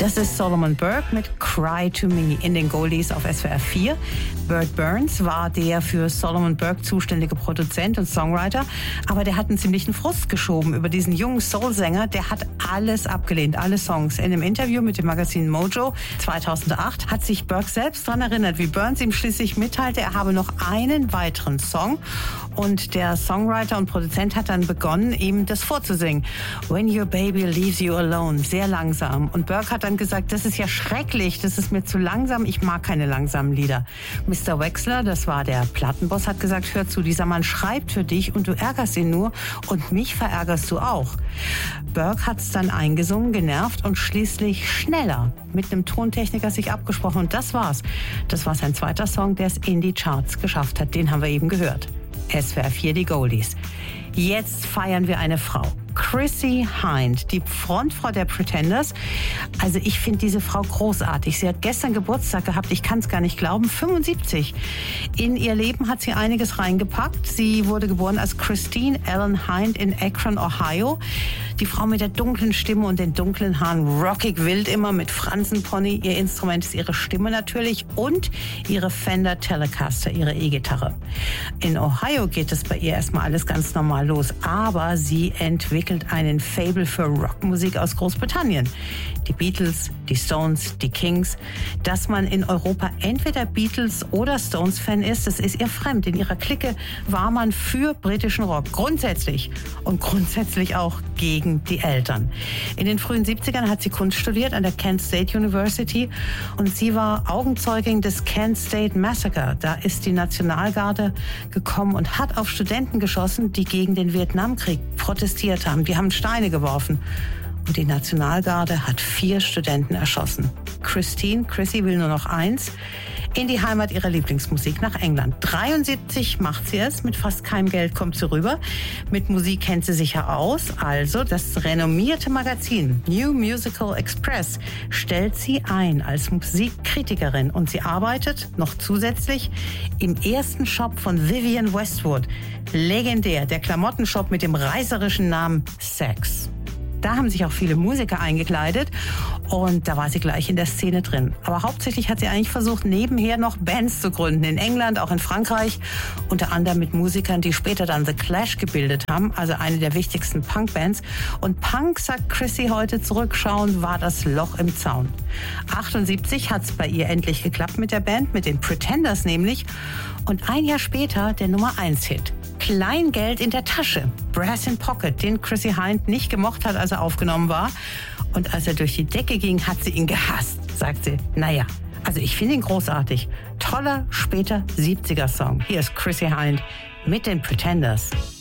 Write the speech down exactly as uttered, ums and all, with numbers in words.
Das ist Solomon Burke mit Cry to Me in den Goldies auf S W R vier. Bert Burns war der für Solomon Burke zuständige Produzent und Songwriter, aber der hat einen ziemlichen Frust geschoben über diesen jungen Soul-Sänger. Der hat alles abgelehnt, alle Songs. In einem Interview mit dem Magazin Mojo zweitausendacht hat sich Burke selbst daran erinnert, wie Burns ihm schließlich mitteilte, er habe noch einen weiteren Song. Und der Songwriter und Produzent hat dann begonnen, ihm das vorzusingen. When Your Baby Leaves You Alone, sehr langsam. Und Burke hat dann gesagt, das ist ja schrecklich, das ist mir zu langsam, ich mag keine langsamen Lieder. Mister Wexler, das war der Plattenboss, hat gesagt, hör zu, dieser Mann schreibt für dich und du ärgerst ihn nur und mich verärgerst du auch. Burke hat es dann eingesungen, genervt und schließlich schneller mit einem Tontechniker sich abgesprochen. Und das war's. Das war sein zweiter Song, der es in die Charts geschafft hat. Den haben wir eben gehört. S W R vier, die Goldies. Jetzt feiern wir eine Frau. Chrissie Hynde, die Frontfrau der Pretenders. Also ich finde diese Frau großartig. Sie hat gestern Geburtstag gehabt, ich kann es gar nicht glauben, fünfundsiebzig. In ihr Leben hat sie einiges reingepackt. Sie wurde geboren als Christine Ellen Hynde in Akron, Ohio. Die Frau mit der dunklen Stimme und den dunklen Haaren, rockig wild immer mit Fransenpony. Ihr Instrument ist ihre Stimme natürlich und ihre Fender Telecaster, ihre E-Gitarre. In Ohio geht es bei ihr erstmal alles ganz normal los, aber sie entwickelt einen Faible für Rockmusik aus Großbritannien. Die Beatles, die Stones, die Kings. Dass man in Europa entweder Beatles oder Stones-Fan ist, das ist ihr fremd. In ihrer Clique war man für britischen Rock. Grundsätzlich. Und grundsätzlich auch gegen die Eltern. In den frühen siebzigern hat sie Kunst studiert an der Kent State University und sie war Augenzeugin des Kent State Massacre. Da ist die Nationalgarde gekommen und hat auf Studenten geschossen, die gegen den Vietnamkrieg protestiert haben. Die haben Steine geworfen. Und die Nationalgarde hat vier Studenten erschossen. Christine, Chrissie will nur noch eins, in die Heimat ihrer Lieblingsmusik, nach England. dreiundsiebzig macht sie es, mit fast keinem Geld kommt sie rüber. Mit Musik kennt sie sich ja aus, also das renommierte Magazin New Musical Express stellt sie ein als Musikkritikerin und sie arbeitet noch zusätzlich im ersten Shop von Vivienne Westwood. Legendär, der Klamottenshop mit dem reißerischen Namen Sex. Da haben sich auch viele Musiker eingekleidet und da war sie gleich in der Szene drin. Aber hauptsächlich hat sie eigentlich versucht, nebenher noch Bands zu gründen. In England, auch in Frankreich, unter anderem mit Musikern, die später dann The Clash gebildet haben, also eine der wichtigsten Punkbands. Und Punk, sagt Chrissie heute zurückschauen, war das Loch im Zaun. achtundsiebzig hat es bei ihr endlich geklappt mit der Band, mit den Pretenders nämlich. Und ein Jahr später der Nummer eins Hit. Kleingeld in der Tasche, Brass in Pocket, den Chrissie Hynde nicht gemocht hat, als er aufgenommen war. Und als er durch die Decke ging, hat sie ihn gehasst, sagt sie. Naja, also ich finde ihn großartig. Toller, später siebziger Song. Hier ist Chrissie Hynde mit den Pretenders.